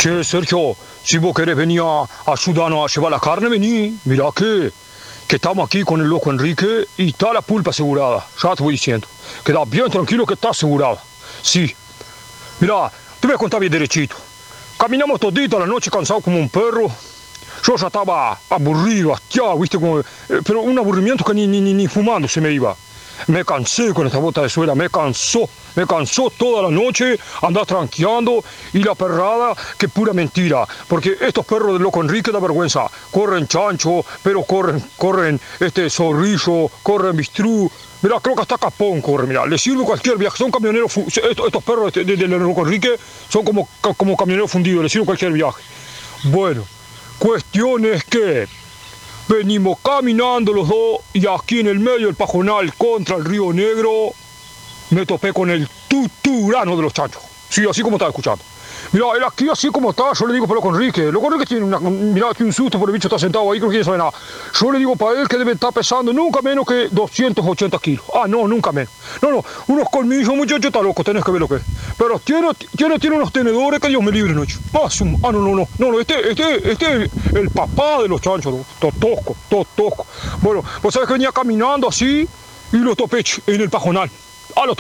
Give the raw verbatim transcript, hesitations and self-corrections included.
Che, Sergio, si vos querés venir a, a ayudarnos a llevar la carne, vení. Mirá que, que estamos aquí con el loco Enrique y está la pulpa asegurada. Ya te voy diciendo. Queda bien tranquilo que está asegurada. Sí. Mirá, te voy a contar bien derechito. Caminamos todito a la noche cansado como un perro. Yo ya estaba aburrido, hastiado, viste, como, eh, pero un aburrimiento que ni, ni, ni, ni fumando se me iba. Me cansé con esta bota de suela, me cansó, me cansó toda la noche andar tranqueando y la perrada, que pura mentira, porque estos perros del loco Enrique da vergüenza, corren chancho, pero corren, corren este zorrillo, corren bistrú, mirá, creo que hasta capón corre, mirá, les sirve cualquier viaje, son camioneros, estos, estos perros del de, de, de loco Enrique son como, como camioneros fundidos, les sirve cualquier viaje. Bueno, cuestión es que venimos caminando los dos y aquí en el medio del pajonal contra el Río Negro me topé con el tuturano de los chanchos. Sí, así como estaba escuchando. Mirá, él aquí así como está, yo le digo para Loco Enrique. Loco Enrique tiene una, mirá, tiene un susto porque el bicho está sentado ahí, creo que no sabe nada. Yo le digo para él que debe estar pesando nunca menos que doscientos ochenta kilos. Ah, no, nunca menos. No, no, unos colmillos, muchacho, está loco, tenés que ver lo que es. Pero tiene, tiene, tiene unos tenedores que Dios me libre, noche. Ah, ah, no, no, no, no, no, este, este, este es el papá de los chanchos, ¿no? Todo tosco, todo tosco. Bueno, pues sabes que venía caminando así y lo topé en el pajonal. Ah, lo